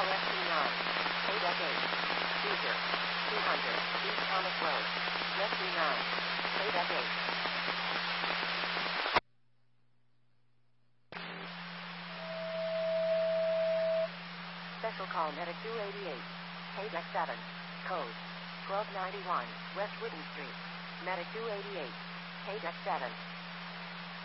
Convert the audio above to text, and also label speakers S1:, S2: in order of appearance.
S1: call SC9. KDEC 8. Seizure. 200. East Thomas Road. Rescue 9. KDEC 8. Special call Medic 288. KDEC 7. Code 1291. West Wooden Street. Medic 288. KDEC 7.